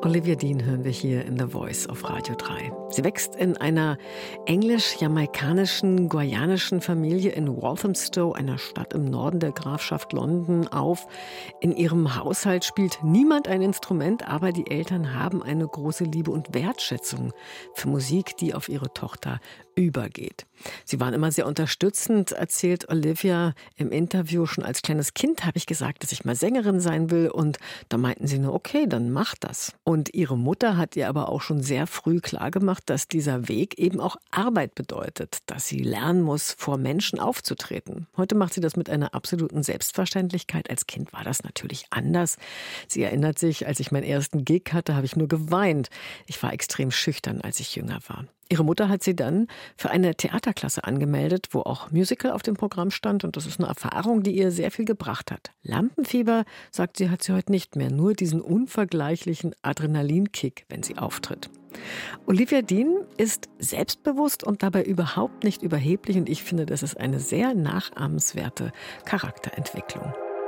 Olivia Dean hören wir hier in The Voice auf Radio 3. Sie wächst in einer englisch-jamaikanischen, guayanischen Familie in Walthamstow, einer Stadt im Norden der Grafschaft London, auf. In ihrem Haushalt spielt niemand ein Instrument, aber die Eltern haben eine große Liebe und Wertschätzung für Musik, die auf ihre Tochter übergeht. Sie waren immer sehr unterstützend, erzählt Olivia im Interview. Schon als kleines Kind habe ich gesagt, dass ich mal Sängerin sein will, und da meinten sie nur, okay, dann mach das. Und ihre Mutter hat ihr aber auch schon sehr früh klargemacht, dass dieser Weg eben auch Arbeit bedeutet, dass sie lernen muss, vor Menschen aufzutreten. Heute macht sie das mit einer absoluten Selbstverständlichkeit. Als Kind war das natürlich anders. Sie erinnert sich, als ich meinen ersten Gig hatte, habe ich nur geweint. Ich war extrem schüchtern, als ich jünger war. Ihre Mutter hat sie dann für eine Theaterklasse angemeldet, wo auch Musical auf dem Programm stand. Und das ist eine Erfahrung, die ihr sehr viel gebracht hat. Lampenfieber, sagt sie, hat sie heute nicht mehr. Nur diesen unvergleichlichen Adrenalinkick, wenn sie auftritt. Olivia Dean ist selbstbewusst und dabei überhaupt nicht überheblich. Und ich finde, das ist eine sehr nachahmenswerte Charakterentwicklung.